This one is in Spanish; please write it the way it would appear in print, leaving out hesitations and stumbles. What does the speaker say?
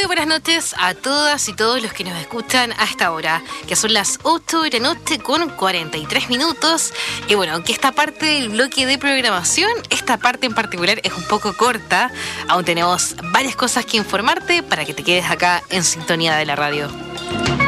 Muy buenas noches a todas y todos los que nos escuchan a esta hora, que son las 8 de la noche con 43 minutos. Y bueno, aunque esta parte del bloque de programación, esta parte en particular es un poco corta, aún tenemos varias cosas que informarte para que te quedes acá en sintonía de la radio.